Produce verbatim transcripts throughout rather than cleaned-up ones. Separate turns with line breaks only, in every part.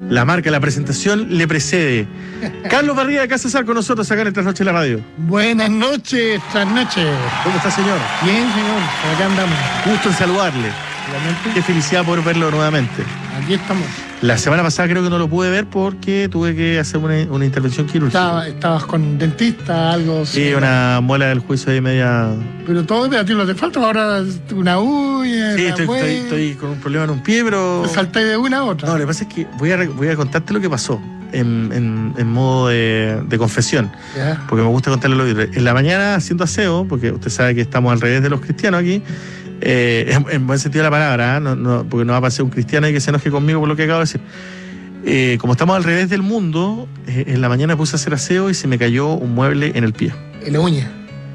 La marca, la presentación le precede. Carlos Barría de Casa Sal con nosotros acá en Tras Noche de la Radio.
Buenas noches, Tras Noche.
¿Cómo está, señor?
Bien, señor, por acá andamos.
Gusto en saludarle.
Igualmente.
Qué felicidad por verlo nuevamente.
Aquí estamos.
La semana pasada creo que no lo pude ver porque tuve que hacer una, una intervención quirúrgica.
Estaba, estabas con dentista, algo.
Sí, una muela del juicio ahí media...
Pero todo, pero a ti no te falta ahora una uña.
Sí, estoy, estoy, estoy con un problema en un pie, pero...
Te saltáis de una a otra.
No, lo que pasa es que voy a, voy a contarte lo que pasó en, en, en modo de, de confesión.
Ya.
Porque me gusta contarle lo que... En la mañana haciendo aseo, porque usted sabe que estamos al revés de los cristianos aquí, eh, en, en buen sentido de la palabra, ¿eh? no, no, porque no va a pasar un cristiano y que se enoje conmigo por lo que acabo de decir. Eh, como estamos al revés del mundo, eh, en la mañana puse a hacer aseo y se me cayó un mueble en el pie.
En la uña.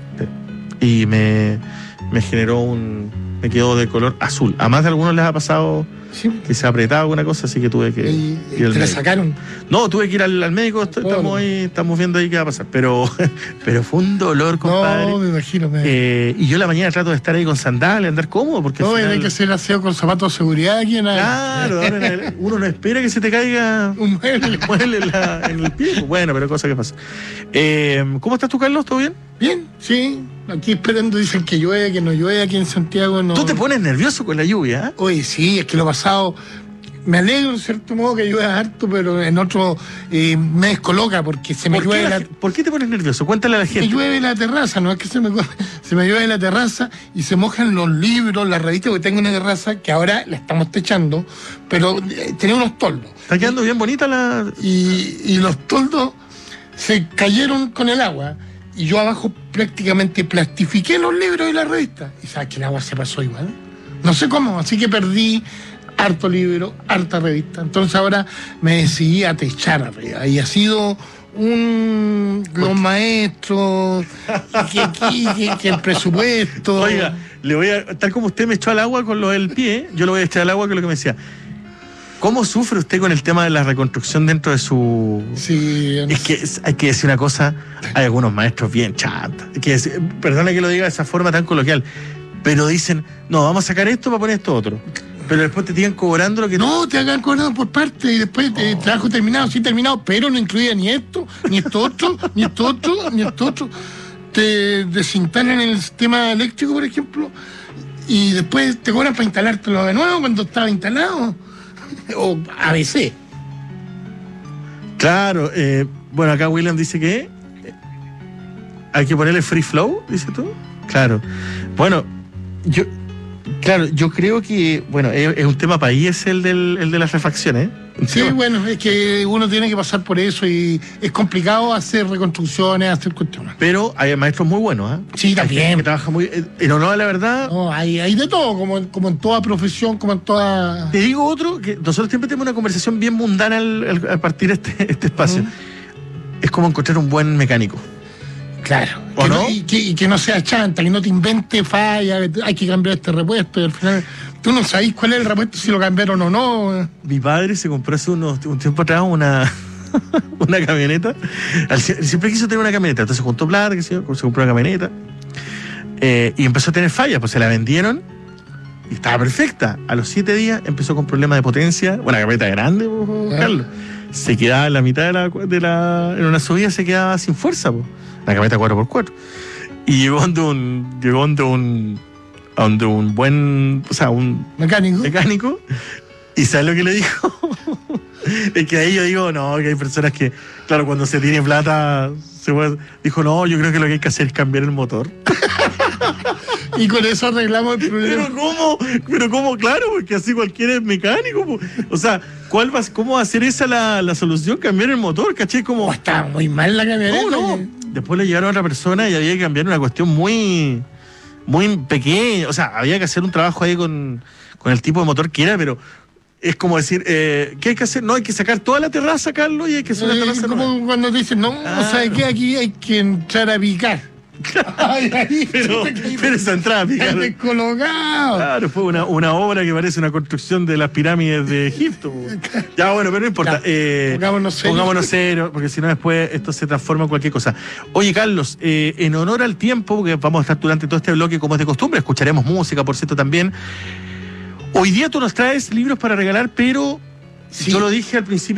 Y me, me generó un... me quedó de color azul. A más de algunos les ha pasado
Sí.
que se ha apretado alguna cosa, así que tuve que
Y,
ir al
te la
médico.
sacaron.
No, tuve que ir al, al médico, est-
Todo.
estamos ahí, estamos viendo ahí qué va a pasar. Pero, pero fue un dolor, compadre.
No, me imagino. Me...
Eh, y yo en la mañana trato de estar ahí con sandalias, andar cómodo, porque al
no,
final-
hay que hacer aseo con zapatos de seguridad aquí en la...
Claro, ahora en el- uno no espera que se te caiga
Un mueble.
un mueble en, la- en el pie. Bueno, pero cosa que pasa. Eh, ¿Cómo estás tú, Carlos? ¿Todo bien?
Bien, sí. Aquí esperando, dicen que llueve, que no llueve aquí en Santiago. No...
Tú te pones nervioso con la lluvia, ¿eh?
Oye, sí, es que lo pasado... Me alegro en cierto modo que llueva harto, pero en otro eh, me descoloca porque se me
¿Por, qué
llueve
la
la,
gen- ¿Por qué te pones nervioso? Cuéntale a la
me
gente.
llueve la terraza, no es que se me, se me llueve la terraza y se mojan los libros, las revistas, porque tengo una terraza que ahora la estamos techando, pero eh, tenía unos toldos.
Está quedando bien bonita la...
Y, y los toldos se cayeron con el agua y yo abajo prácticamente plastifiqué los libros y las revistas. Y sabes que el agua se pasó igual. No sé cómo, así que perdí harto libro, harta revista. Entonces ahora me decidí a techar arriba. Y ha sido un... los maestros, que, aquí, que, que el presupuesto...
Oiga, le voy a... Tal como usted me echó al agua con lo del pie, yo lo voy a echar al agua con lo que me decía. ¿Cómo sufre usted con el tema de la reconstrucción dentro de su...?
Sí, no
Es que es- hay que decir una cosa, hay algunos maestros bien chatos, que es- perdona que lo diga de esa forma tan coloquial, pero dicen, no, vamos a sacar esto para poner esto otro. Pero después te siguen cobrando lo que...
No, te hagan cobrado por parte y después eh, trabajo terminado, sí terminado, pero no incluía ni esto, ni esto otro, ni esto otro, ni esto otro. Te desinstalan el sistema eléctrico, por ejemplo, y después te cobran para instalártelo de nuevo cuando estaba instalado. O A B C.
Claro, eh, bueno, acá William dice que eh, hay que ponerle free flow, dice tú. Claro. Bueno, yo... Claro, yo creo que, bueno, es, es un tema país el, del, el de las refacciones. ¿eh? Un
Sí,
tema-
bueno, es que uno tiene que pasar por eso y es complicado hacer reconstrucciones, hacer cuestiones.
Pero hay maestros muy buenos, ¿eh?
Sí,
Hay
también.
gente que trabaja muy... eh, En honor a la verdad,
No, hay, hay de todo, como, en- como en toda profesión, como en toda...
te digo otro, que nosotros siempre tenemos una conversación bien mundana al, al- al partir este, este espacio.
Ujú.
Es como encontrar un buen mecánico.
Claro.
¿O
Que
no?
y, que, y que no sea chanta, que no te invente falla, hay que cambiar este repuesto y al final tú no sabes cuál es el repuesto, si lo cambiaron o no.
Mi padre se compró hace unos, un tiempo atrás una, una camioneta. Al- Siempre quiso tener una camioneta, entonces juntó plata, que se, se compró una camioneta. Eh, y empezó a tener fallas, pues se la vendieron y estaba perfecta. A los siete días empezó con problemas de potencia. Una camioneta grande, pues,
Ah.
Carlos. Se quedaba en la mitad de la, de la. En una subida se quedaba sin fuerza, pues. Una camioneta cuatro por cuatro. Y llegó donde un. Llegó donde un. Donde un buen. O sea, un
Mecánico.
mecánico. ¿Y sabes lo que le dijo? Es que ahí yo digo, no, que hay personas que, claro, cuando se tiene plata, se puede- dijo, no, yo creo que lo que hay que hacer es cambiar el motor.
Y con eso arreglamos el problema.
Pero ¿cómo? Pero ¿cómo? Claro, porque así cualquiera es mecánico. po. O sea, ¿cuál va, ¿cómo va a ser esa la, la solución? Cambiar el motor, ¿caché? Como...
Oh, estaba muy mal la camioneta.
No, no. Después le llegaron a otra persona y había que cambiar una cuestión muy, muy pequeña. O sea, había que hacer un trabajo ahí con, con el tipo de motor que era, pero es como decir, eh, ¿qué hay que hacer? No, hay que sacar toda la terraza, Carlos, y hay que hacer una
Eh,
terraza
como
nueva.
cuando te dicen, no,
Claro.
¿sabes qué? Aquí hay que entrar a picar. Ay, ahí,
Pero, pero esa entrada,
Estás
picar.
descolocado.
Claro, fue una, una obra que parece una construcción de las pirámides de Egipto. po. Ya, bueno, pero no importa.
Ya,
Eh,
pongámonos serios.
pongámonos serios, porque si no después esto se transforma en cualquier cosa. Oye, Carlos, eh, en honor al tiempo, porque vamos a estar durante todo este bloque como es de costumbre, escucharemos música, por cierto, también. Hoy día tú nos traes libros para regalar, pero
Sí.
yo lo dije al principio.